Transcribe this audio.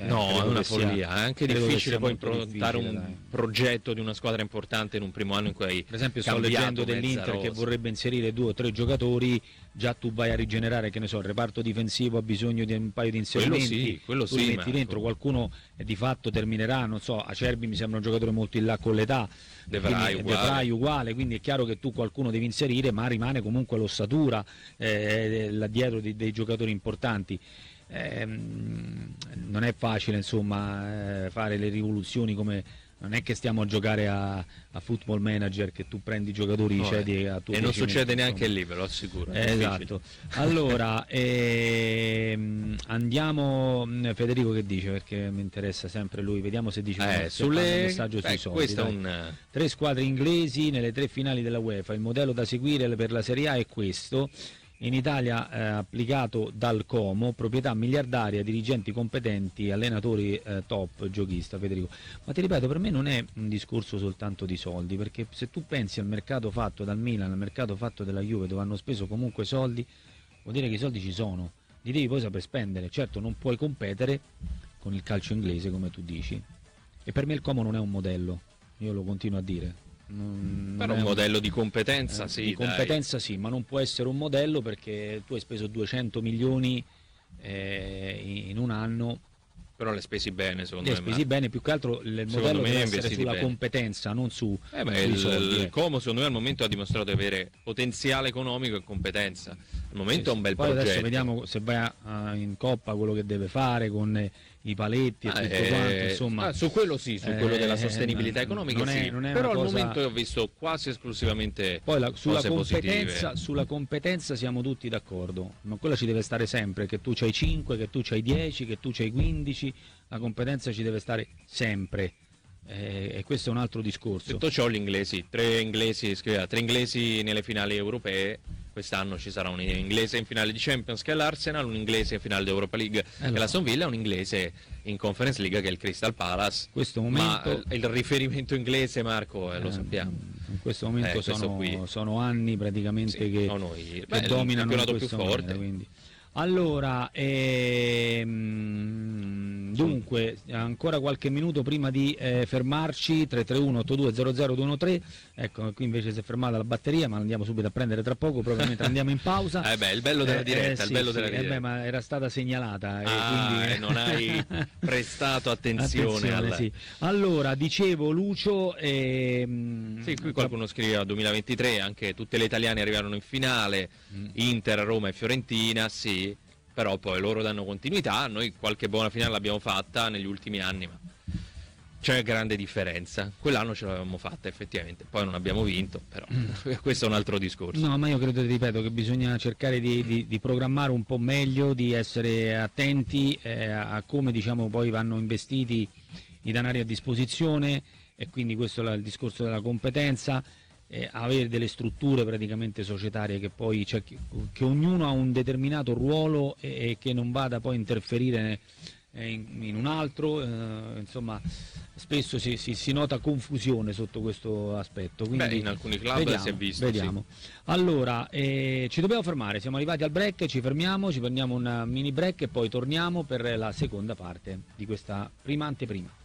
No, è una follia, è anche difficile poi improntare un progetto di una squadra importante in un primo anno in cui hai, per esempio, sto leggendo dell'Inter che vorrebbe inserire 2 o 3 giocatori, già tu vai a rigenerare, che ne so, il reparto difensivo ha bisogno di un paio di inserimenti, quello tu li metti dentro, qualcuno di fatto terminerà, non so, Acerbi mi sembra un giocatore molto in là con l'età, De Vrij uguale, quindi è chiaro che tu qualcuno devi inserire, ma rimane comunque l'ossatura là dietro dei giocatori importanti. Non è facile, insomma, fare le rivoluzioni, come non è che stiamo a giocare a Football Manager, che tu prendi i giocatori, cedi a tuo e non piacimento, succede neanche lì, ve lo assicuro. Esatto. Allora andiamo, Federico che dice, perché mi interessa sempre lui, vediamo se dice un messaggio sui soldi. Questo è 3 squadre inglesi nelle 3 finali della UEFA, il modello da seguire per la Serie A è questo. In Italia applicato dal Como, proprietà miliardaria, dirigenti competenti, allenatori top, giochista. Federico, ma ti ripeto, per me non è un discorso soltanto di soldi, perché se tu pensi al mercato fatto dal Milan, al mercato fatto della Juve, dove hanno speso comunque soldi, vuol dire che i soldi ci sono, li devi poi saper spendere. Certo, non puoi competere con il calcio inglese, come tu dici, e per me il Como non è un modello, io lo continuo a dire. Però un modello di competenza, sì. Di competenza sì, ma non può essere un modello, perché tu hai speso 200 milioni in un anno. Però le spesi bene, secondo me. Le spesi bene, più che altro il modello deve essere sulla competenza, non su sui soldi. Il Como, secondo me, al momento ha dimostrato di avere potenziale economico e competenza. Al momento è un bel progetto. Adesso vediamo se va in Coppa quello che deve fare con i paletti e tutto quanto, insomma. Su quello sì, su quello della sostenibilità economica sì. Però al momento ho visto quasi esclusivamente sulla competenza siamo tutti d'accordo, ma quella ci deve stare sempre, che tu c'hai 5, che tu c'hai 10, che tu c'hai 15, la competenza ci deve stare sempre. E questo è un altro discorso. Detto ciò, gli inglesi, 3 inglesi nelle finali europee. Quest'anno ci sarà un inglese in finale di Champions, che è l'Arsenal, un inglese in finale di Europa League che è l'Aston Villa, un inglese in Conference League che è il Crystal Palace. Questo momento, ma il riferimento inglese, Marco, lo sappiamo. In questo momento sono anni praticamente che dominano il più forte. Quindi. Allora, dunque, ancora qualche minuto prima di fermarci, 331-8200-213, ecco, qui invece si è fermata la batteria, ma andiamo subito a prendere tra poco, proprio mentre andiamo in pausa. Il bello della diretta, il bello della diretta. Ma era stata segnalata. Quindi non hai prestato attenzione sì. Allora, dicevo, Lucio... sì, qui qualcuno scriveva 2023, anche tutte le italiane arrivarono in finale, Inter, Roma e Fiorentina, sì. Però poi loro danno continuità, noi qualche buona finale l'abbiamo fatta negli ultimi anni, ma c'è grande differenza. Quell'anno ce l'avevamo fatta effettivamente, poi non abbiamo vinto, però questo è un altro discorso. No, ma io credo, ti ripeto, che bisogna cercare di programmare un po' meglio, di essere attenti a come, diciamo, poi vanno investiti i denari a disposizione, e quindi questo è il discorso della competenza. Avere delle strutture praticamente societarie che poi che ognuno ha un determinato ruolo e che non vada poi a interferire in un altro, insomma spesso si nota confusione sotto questo aspetto. Quindi in alcuni club si è visto. Vediamo. Sì. Allora, ci dobbiamo fermare, siamo arrivati al break, ci fermiamo, ci prendiamo un mini break e poi torniamo per la seconda parte di questa prima anteprima.